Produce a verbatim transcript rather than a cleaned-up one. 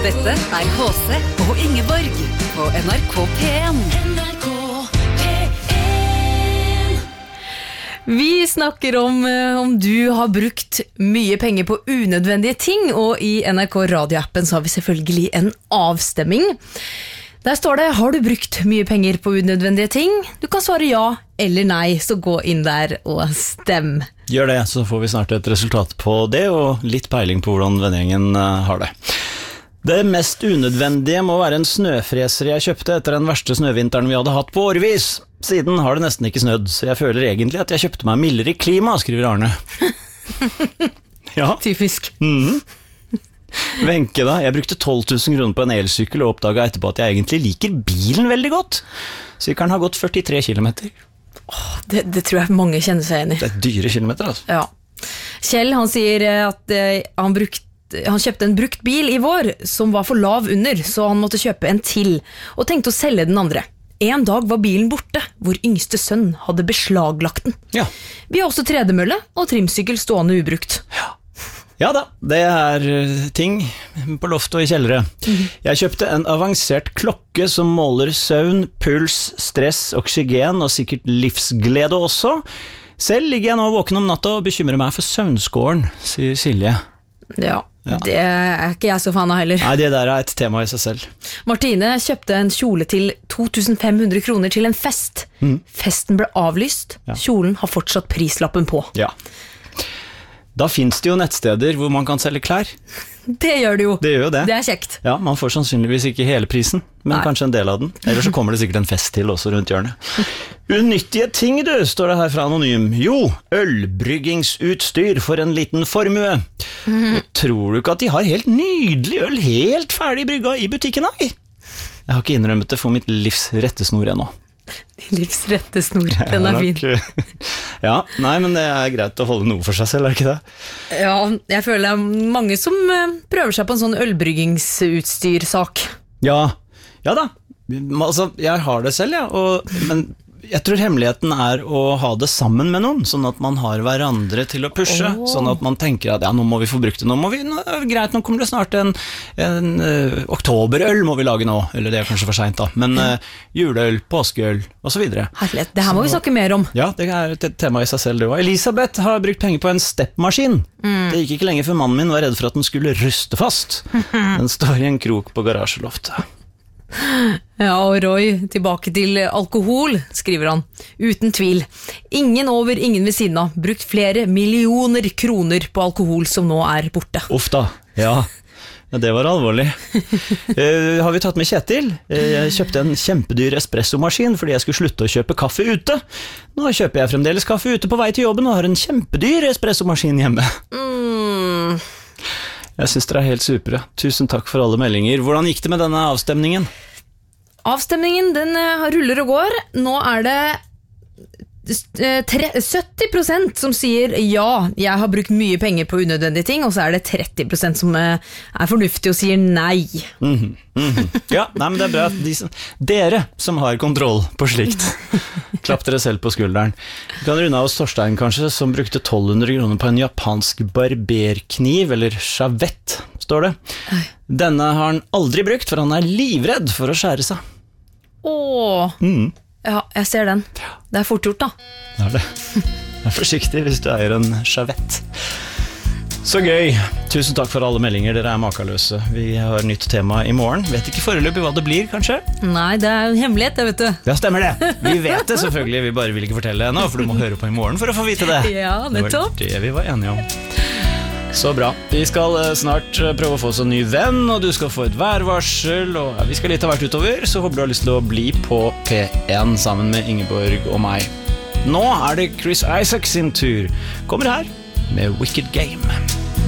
Dette er H C og Ingeborg på N R K P en. N R K P en. Vi snakker om om du har brukt mye penger på unødvendige ting, og i N R K radioappen så har vi selvfølgelig en avstemming. Der står det, har du brukt mye penger på unødvendige ting? Du kan svare ja eller nei, så gå inn der og stem. Gjør det, så får vi snart et resultat på det, og litt peiling på hvordan vennegjengen har det. Det mest unødvendige må være en snøfreser jeg kjøpte etter den verste snøvinteren vi hadde hatt på årevis. Siden har det nesten ikke snødd, så jeg føler egentlig at jeg kjøpte meg mildere klima, skriver Arne. Ja. Typisk. Mhm. Wenche da, jeg brukte tolv tusen kroner på en elsykkel og oppdaget etterpå at jeg egentlig liker bilen veldig godt. Sykkelen har gått førtitre kilometer. Åh, det, det tror jeg mange kjenner seg igjen i. Det er dyre kilometer, altså. Ja. Kjell, han sier at eh, han, brukt, han kjøpte en brukt bil i vår som var for lav under, så han måtte kjøpe en til, og tenkte å selge den andre. En dag var bilen borte, hvor yngste sønn hadde beslaglagt den. Ja. Vi har også tredemølle og trimsykkel stående ubrukt. Ja. Ja da, det er ting på loft og i kjellere. Mm-hmm. Jeg kjøpte en avansert klokke som måler søvn, puls, stress, oksygen og sikkert livsglede også. Selv ligger jeg nå våken om natta og bekymrer meg for søvnskåren, sier Silje. Ja, Ja. det er ikke jeg så fan av heller. Nei, det der er et tema i seg selv. Martine kjøpte en kjole til to tusen fem hundre kroner til en fest. Mm. Festen ble avlyst, Ja. kjolen har fortsatt prislappen på. Ja. Da finnes det jo nettsteder hvor man kan selge klær. Det gjør det jo. Det gjør jo det. Det er kjekt. Ja, man får sannsynligvis ikke hele prisen, men Nei. kanskje en del av den. Eller så kommer det sikkert en fest til også rundt hjørnet. Unyttige ting, du, står det her fra Anonym. Jo, ølbryggingsutstyr for en liten formue. Mm. Tror du ikke at de har helt nydelig øl helt ferdig brygga i butikken, nei? Jeg har ikke innrømmet det for mitt livs rettesnor ennå. Livs rettesnor, den er fin. Ja, nei, men det er greit å holde noe for seg selv, er det ikke det? Ja, jeg føler det er mange som eh, prøver seg på en sånn ølbryggingsutstyrsak. Ja, ja da. Altså, jeg har det selv, ja, og, men jeg tror hemmeligheten er å ha det sammen med noen, sånn at man har hverandre til å pushe, oh. sånn at man tenker at ja, nå må vi få brukt det, nå må vi, nå, greit, nå kommer det snart en, en uh, oktoberøl må vi lage nå, eller det er kanskje for sent da, men uh, juleøl, påskeøl, og så videre. Herlighet, det her må så, vi snakke mer om. Ja, det er et tema i seg selv det også. Elisabeth har brukt penger på en steppmaskin. Mm. Det gikk ikke lenge før mannen min var redd for at den skulle ruste fast. Den står i en krok på garasjeloftet. Ja, og Roy, tilbake til alkohol, skriver han. Uten tvil. Ingen over, ingen ved siden av. Brukt flere millioner kroner på alkohol som nå er borte. Uff da, ja. Ja, det var alvorlig. uh, har vi tatt med Kjetil? Uh, jeg kjøpte en kjempedyr espressomaskin fordi jeg skulle slutte å kjøpe kaffe ute. Nå kjøper jeg fremdeles kaffe ute på vei til jobben og har en kjempedyr espressomaskin hjemme. Mm. Jeg synes dere er helt supre. Tusen takk for alle meldinger. Hvordan gikk det med denne avstemningen? Avstemningen, den ruller og går. Nå er det sytti prosent som sier ja, jeg har brukt mye penger på unødvendige ting, og så er det tretti prosent som er fornuftig og sier nei. Mm-hmm, mm-hmm. Ja, nei, men det er bra at de som, dere som har kontroll på slikt. Klapp dere selv på skulderen. Vi kan runde av oss Torstein kanskje, som brukte tolv hundre kroner på en japansk barberkniv, eller shavett, står det. Denne har han aldri brukt, for han er livredd for å skjære seg. Åh, Mm. ja, jeg ser den. Det er fort gjort da. Det er det. Vær forsiktig hvis du eier en shavett. Så gøy. Tusen takk for alle meldinger, dere er makaløse. Vi har nytt tema i morgen. Vet ikke foreløpig hva det blir, kanskje? Nei, det er en hemmelighet, det vet du. Ja, stemmer det. Vi vet det selvfølgelig, vi bare vil ikke fortelle det ennå, for du må høre på i morgen for å få vite det. Ja, nettopp. Det var det vi var enige om. Så bra. Vi skal snart prøve å få oss en ny venn, og du skal få et værvarsel, og ja, vi skal litt av hvert utover, så håper du har lyst til å bli på P en sammen med Ingeborg og meg. Nå er det Chris Isaac sin tur. Kommer her med Wicked Game.